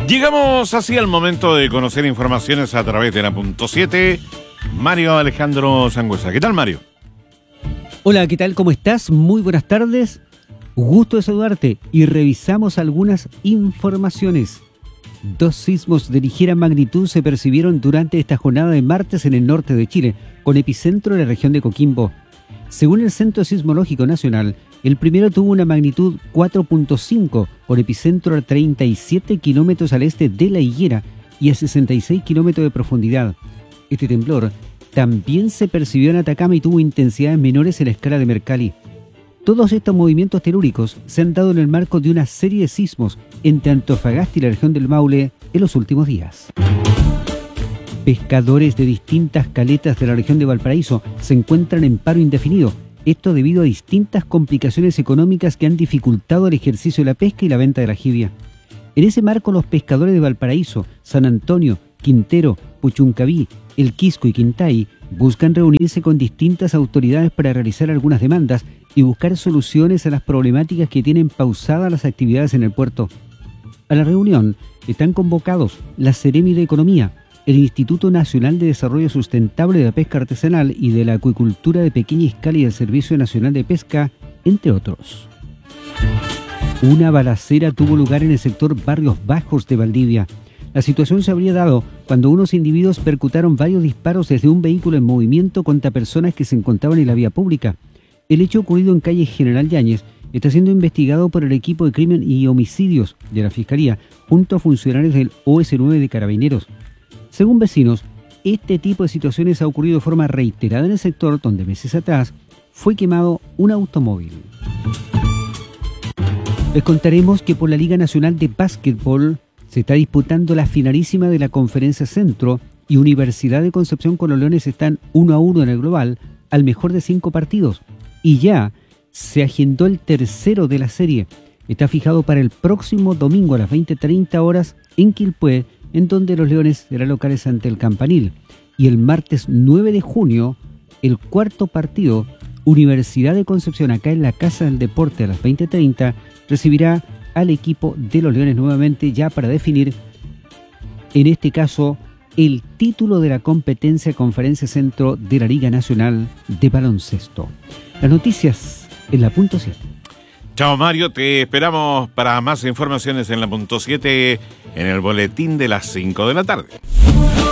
Llegamos así al momento de conocer informaciones a través de la punto 7. Mario Alejandro Sangüesa. ¿Qué tal, Mario? Hola, ¿qué tal? ¿Cómo estás? Muy buenas tardes. Gusto de saludarte y revisamos algunas informaciones. 2 sismos de ligera magnitud se percibieron durante esta jornada de martes en el norte de Chile, con epicentro en la región de Coquimbo. Según el Centro Sismológico Nacional, el primero tuvo una magnitud 4.5, con epicentro a 37 kilómetros al este de La Higuera y a 66 kilómetros de profundidad. Este temblor también se percibió en Atacama y tuvo intensidades menores en la escala de Mercalli. Todos estos movimientos telúricos se han dado en el marco de una serie de sismos entre Antofagasta y la región del Maule en los últimos días. Pescadores de distintas caletas de la región de Valparaíso se encuentran en paro indefinido, esto debido a distintas complicaciones económicas que han dificultado el ejercicio de la pesca y la venta de la jibia. En ese marco, los pescadores de Valparaíso, San Antonio, Quintero, Puchuncaví, El Quisco y Quintay buscan reunirse con distintas autoridades para realizar algunas demandas y buscar soluciones a las problemáticas que tienen pausadas las actividades en el puerto. A la reunión están convocados la Seremi de Economía, el Instituto Nacional de Desarrollo Sustentable de la Pesca Artesanal y de la Acuicultura de Pequeña Escala y el Servicio Nacional de Pesca, entre otros. Una balacera tuvo lugar en el sector Barrios Bajos de Valdivia. La situación se habría dado cuando unos individuos percutaron varios disparos desde un vehículo en movimiento contra personas que se encontraban en la vía pública. El hecho ocurrido en calle General Yáñez está siendo investigado por el equipo de crimen y homicidios de la Fiscalía junto a funcionarios del OS9 de Carabineros. Según vecinos, este tipo de situaciones ha ocurrido de forma reiterada en el sector donde meses atrás fue quemado un automóvil. Les contaremos que por la Liga Nacional de Básquetbol se está disputando la finalísima de la Conferencia Centro y Universidad de Concepción con los Leones están 1-1 en el global al mejor de 5 partidos. Y ya se agendó el tercero de la serie. Está fijado para el próximo domingo a las 20:30 horas en Quilpué, en donde los Leones serán locales ante el Campanil. Y el martes 9 de junio, el cuarto partido, Universidad de Concepción, acá en la Casa del Deporte a las 20:30, recibirá al equipo de los Leones nuevamente ya para definir, en este caso, el título de la competencia Conferencia Centro de la Liga Nacional de Baloncesto. Las noticias en la punto 7. Chao, Mario, te esperamos para más informaciones en la punto 7 en el boletín de las 5 de la tarde.